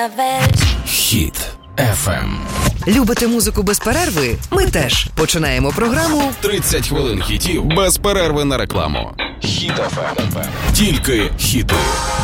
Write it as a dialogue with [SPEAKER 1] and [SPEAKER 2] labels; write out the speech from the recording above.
[SPEAKER 1] Хіт FM.
[SPEAKER 2] Любите музику без перерви? Ми теж. Починаємо програму
[SPEAKER 1] 30 хвилин хітів без перерви на рекламу. Хіт FM. Тільки хіти.